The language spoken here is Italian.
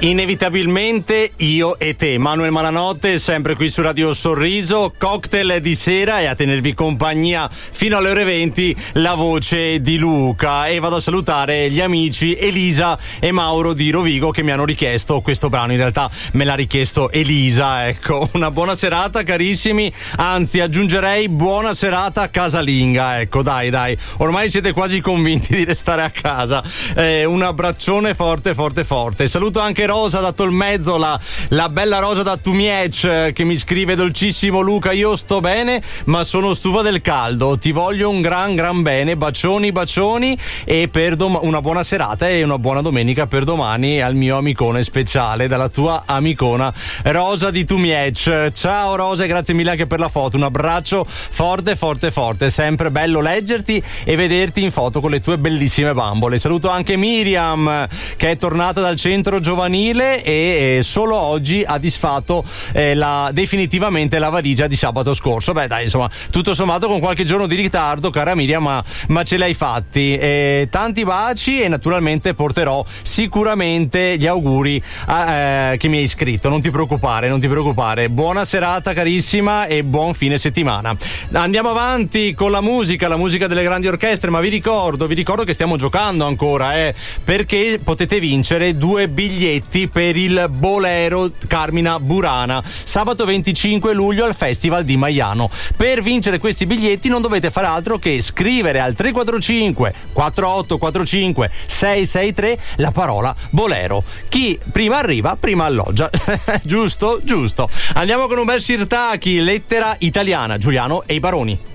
Inevitabilmente io e te, Manuel Malanotte, sempre qui su Radio Sorriso, cocktail di sera e a tenervi compagnia fino alle ore 20 la voce di Luca. E vado a salutare gli amici Elisa e Mauro di Rovigo che mi hanno richiesto questo brano. In realtà me l'ha richiesto Elisa, ecco. Una buona serata carissimi, anzi aggiungerei buona serata casalinga, ecco, dai, ormai siete quasi convinti di restare a casa. Un abbraccione forte. Saluto anche Rosa da Tolmezzo, la bella Rosa da Tumiec, che mi scrive: dolcissimo Luca, io sto bene ma sono stufa del caldo, ti voglio un gran bene, bacioni e per una buona serata e una buona domenica per domani al mio amicone speciale, dalla tua amicona Rosa di Tumiec. Ciao Rosa e grazie mille anche per la foto, un abbraccio forte, è sempre bello leggerti e vederti in foto con le tue bellissime bambole. Saluto anche Miriam che è tornata dal centro giovanile e solo oggi ha disfatto definitivamente la valigia di sabato scorso. Beh dai, insomma, tutto sommato con qualche giorno di ritardo, cara Miriam, ma ce l'hai fatti. Tanti baci e naturalmente porterò sicuramente gli auguri che mi hai scritto. Non ti preoccupare. Buona serata carissima e buon fine settimana. Andiamo avanti con la musica delle grandi orchestre, ma vi ricordo che stiamo giocando ancora, perché potete vincere 2 biglietti per il Bolero Carmina Burana sabato 25 luglio al Festival di Maiano. Per vincere questi biglietti non dovete fare altro che scrivere al 345 4845 663 la parola Bolero. Chi prima arriva prima alloggia. Giusto. Andiamo con un bel Sirtaki, lettera italiana, Giuliano e i Baroni.